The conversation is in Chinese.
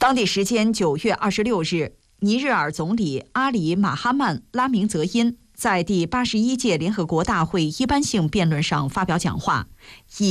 当地时间9月26日，尼日尔总理阿里·马哈曼·拉明泽因在第81届联合国大会一般性辩论上发表讲话，以